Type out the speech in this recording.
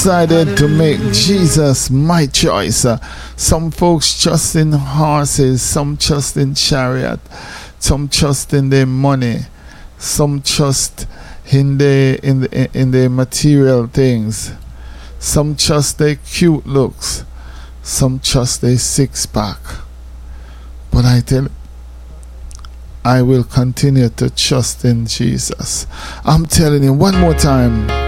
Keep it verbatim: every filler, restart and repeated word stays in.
decided to make Jesus my choice. Uh, some folks trust in horses, some trust in chariot, some trust in their money, some trust in the in the in the material things, some trust their cute looks, some trust their six pack. But I tell you, I will continue to trust in Jesus. I'm telling you one more time.